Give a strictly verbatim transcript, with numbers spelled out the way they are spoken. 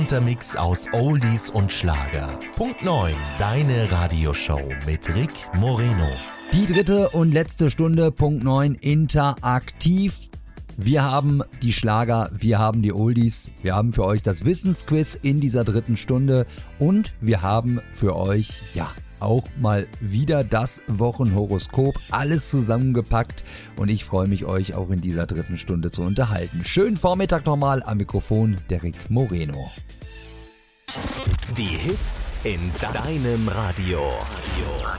bunter Mix aus Oldies und Schlager. Punkt neun, deine Radioshow mit Rick Moreno. Die dritte und letzte Stunde, Punkt neun, interaktiv. Wir haben die Schlager, wir haben die Oldies, wir haben für euch das Wissensquiz in dieser dritten Stunde und wir haben für euch, ja, auch mal wieder das Wochenhoroskop, alles zusammengepackt und ich freue mich, euch auch in dieser dritten Stunde zu unterhalten. Schönen Vormittag nochmal, am Mikrofon der Rick Moreno. Die Hits in deinem Radio.